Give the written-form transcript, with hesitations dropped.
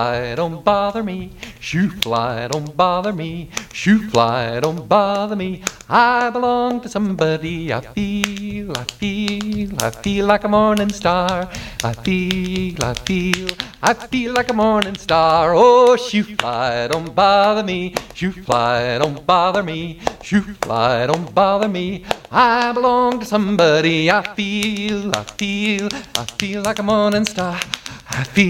fly, don't bother me. Shoo fly, don't bother me. Shoo fly, don't bother me. I belong to somebody. I feel like a morning star. I feel like a morning star. Oh, shoo fly, don't bother me. Shoo fly, don't bother me. Shoo fly, don't bother me. I belong to somebody. I feel like a morning star. I feel